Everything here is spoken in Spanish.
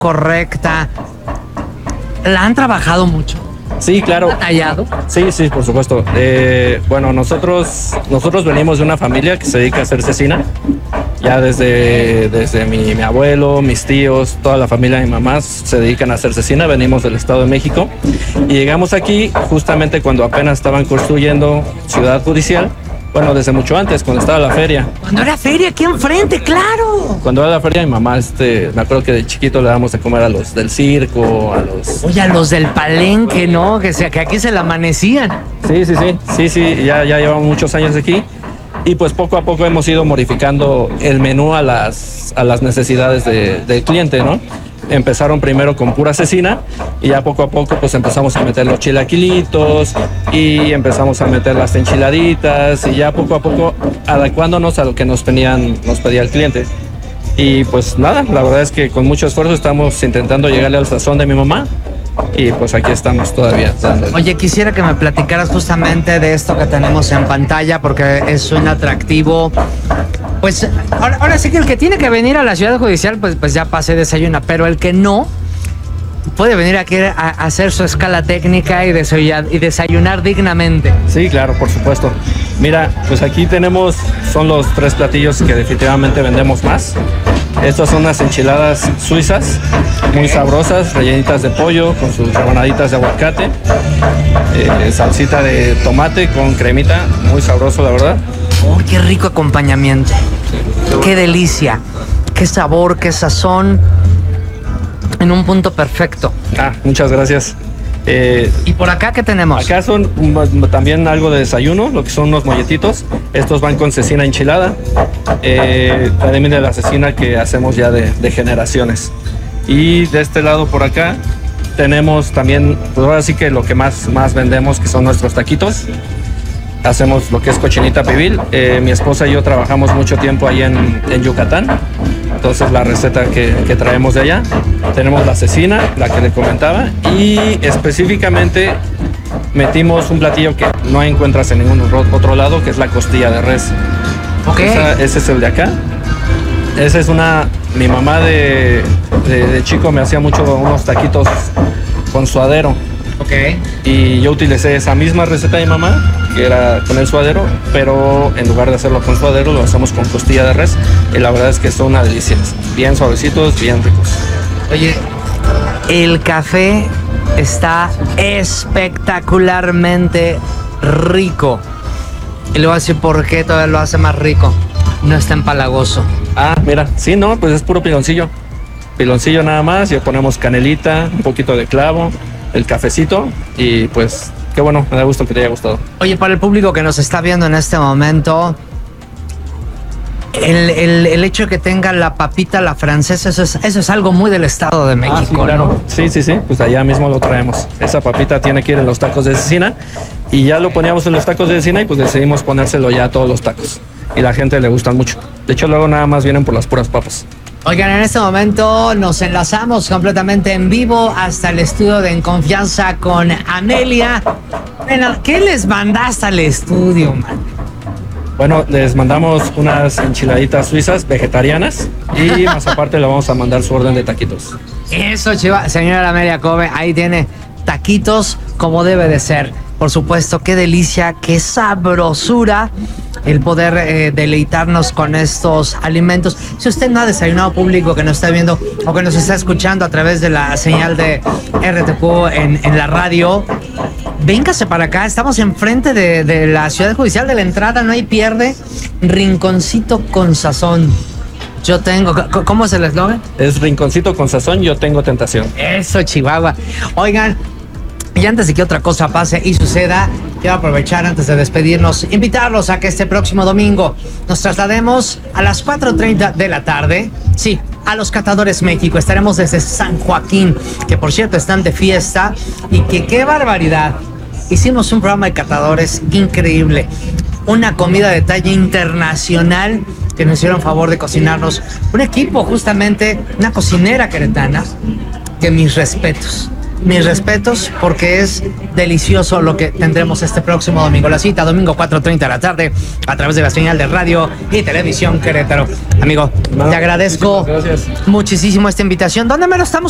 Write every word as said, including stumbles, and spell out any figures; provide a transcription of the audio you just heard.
correcta. ¿La han trabajado mucho? Sí, claro. ¿Tallado? Sí, sí, por supuesto. Eh, bueno, nosotros, nosotros venimos de una familia que se dedica a hacer cecina. Ya desde, desde mi, mi abuelo, mis tíos, toda la familia de mi mamá se dedican a hacer cecina. Venimos del Estado de México y llegamos aquí justamente cuando apenas estaban construyendo Ciudad Judicial. Bueno, desde mucho antes, cuando estaba la feria. Cuando era feria, aquí enfrente, claro. Cuando era la feria, mi mamá, este, me acuerdo que de chiquito le dábamos de comer a los del circo, a los... Oye, a los del palenque, ¿no? Que, sea, que aquí se la amanecían. Sí, sí, sí, sí, sí, ya, ya llevamos muchos años aquí. Y pues poco a poco hemos ido modificando el menú a las, a las necesidades de, del cliente, ¿no? Empezaron primero con pura cecina y ya poco a poco pues empezamos a meter los chilaquilitos y empezamos a meter las enchiladitas y ya poco a poco adecuándonos a lo que nos pedían, nos pedía el cliente. Y pues nada, la verdad es que con mucho esfuerzo estamos intentando llegarle al sazón de mi mamá. Y pues aquí estamos todavía dándole. Oye, quisiera que me platicaras justamente de esto que tenemos en pantalla porque es un atractivo. Pues ahora, ahora sí que el que tiene que venir a la Ciudad Judicial pues, pues ya pase desayuna, pero el que no puede venir aquí a, a hacer su escala técnica y desayunar, y desayunar dignamente. Sí, claro, por supuesto. Mira, pues aquí tenemos, son los tres platillos que definitivamente vendemos más. Estas son unas enchiladas suizas, muy sabrosas, rellenitas de pollo, con sus rebanaditas de aguacate, eh, salsita de tomate con cremita, muy sabroso, la verdad. ¡Oh, qué rico acompañamiento! ¡Qué delicia! ¡Qué sabor, qué sazón! En un punto perfecto. Ah, muchas gracias. Eh, ¿Y por acá qué tenemos? Acá son um, también algo de desayuno, lo que son unos molletitos. Estos van con cecina enchilada, eh, también de la cecina que hacemos ya de, de generaciones. Y de este lado por acá tenemos también, pues ahora sí que lo que más, más vendemos, que son nuestros taquitos. Hacemos lo que es cochinita pibil. Eh, mi esposa y yo trabajamos mucho tiempo ahí en, en Yucatán. Entonces la receta que, que traemos de allá. Tenemos la cecina, la que le comentaba. Y específicamente metimos un platillo que no encuentras en ningún otro lado, que es la costilla de res. Ok. Esa, ese es el de acá. Esa es una... Mi mamá de, de, de chico me hacía mucho unos taquitos con suadero. Ok. Y yo utilicé esa misma receta de mi mamá, que era con el suadero, pero en lugar de hacerlo con suadero, lo hacemos con costilla de res. Y la verdad es que son una delicia. Bien suavecitos, bien ricos. Oye, el café está espectacularmente rico. Y le voy a decir por qué todavía lo hace más rico. No está empalagoso. Ah, mira, sí, no, pues es puro piloncillo. Piloncillo nada más, y le ponemos canelita, un poquito de clavo, el cafecito y pues qué bueno, me da gusto que te haya gustado. Oye, para el público que nos está viendo en este momento, el, el, el hecho de que tenga la papita, la francesa, eso es, eso es algo muy del Estado de México, ah, sí, claro. ¿no? Sí, sí, sí, pues allá mismo lo traemos. Esa papita tiene que ir en los tacos de cecina y ya lo poníamos en los tacos de cecina y pues decidimos ponérselo ya a todos los tacos. Y la gente le gustan mucho. De hecho, luego nada más vienen por las puras papas. Oigan, en este momento nos enlazamos completamente en vivo hasta el estudio de En Confianza con Amelia. ¿Qué les mandaste al estudio, man? Bueno, les mandamos unas enchiladitas suizas vegetarianas y más aparte le vamos a mandar su orden de taquitos. Eso, chiva. Señora Amelia Cove, ahí tiene taquitos como debe de ser. Por supuesto, qué delicia, qué sabrosura el poder eh, deleitarnos con estos alimentos. Si usted no ha desayunado, público que nos está viendo o que nos está escuchando a través de la señal de R T Q en, en la radio, véngase para acá. Estamos enfrente de, de la Ciudad Judicial, de la entrada, no hay pierde. Rinconcito con sazón. Yo tengo... ¿Cómo es el eslogan? Es rinconcito con sazón, yo tengo tentación. Eso, Chihuahua. Oigan, y antes de que otra cosa pase y suceda, quiero aprovechar antes de despedirnos, invitarlos a que este próximo domingo nos traslademos a las cuatro treinta de la tarde. Sí, a Los Catadores México. Estaremos desde San Joaquín, que por cierto están de fiesta, y que qué barbaridad. Hicimos un programa de catadores increíble. Una comida de talla internacional que nos hicieron favor de cocinarnos. Un equipo, justamente, una cocinera queretana, que mis respetos. Mis respetos, porque es delicioso lo que tendremos este próximo domingo. La cita, domingo cuatro treinta de la tarde, a través de la señal de radio y televisión Querétaro. Amigo, te agradezco muchísimo esta invitación. ¿Dónde me lo estamos